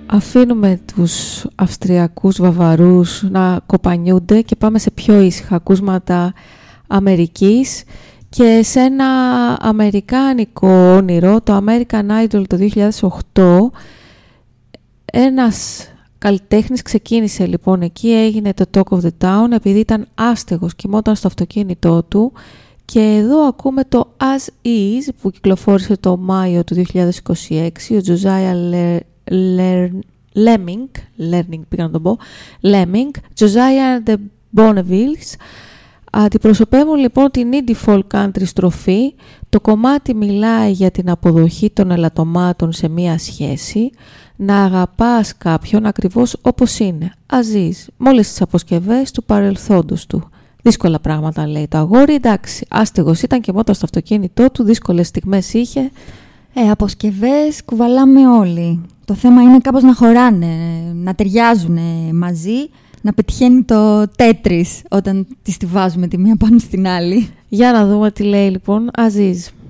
Αφήνουμε τους Αυστριακούς Βαβαρούς να κοπανιούνται και πάμε σε πιο ήσυχα ακούσματα Αμερικής και σε ένα αμερικάνικο όνειρο, το American Idol το 2008. Ένας καλλιτέχνης ξεκίνησε λοιπόν εκεί, έγινε το Talk of the Town επειδή ήταν άστεγος, κοιμόταν στο αυτοκίνητό του, και εδώ ακούμε το As Is που κυκλοφόρησε το Μάιο του 2026, ο Josiah Lemming, Josiah and the Bonnevilles. Αντιπροσωπεύουν λοιπόν την indie folk country στροφή. Το κομμάτι μιλάει για την αποδοχή των ελαττωμάτων σε μία σχέση, να αγαπάς κάποιον ακριβώς όπως είναι, αζής, μόλις τις αποσκευές του παρελθόντος του. Δύσκολα πράγματα λέει το αγόρι, εντάξει, άστεγος ήταν και μόταν στο αυτοκίνητό του, δύσκολες στιγμές είχε. Αποσκευές κουβαλάμε όλοι. Το θέμα είναι κάπως να χωράνε, να ταιριάζουν μαζί, να πετυχαίνει το τέτρις όταν τις τη βάζουμε τη μία πάνω στην άλλη. Για να δούμε τι λέει λοιπόν Αζίζ.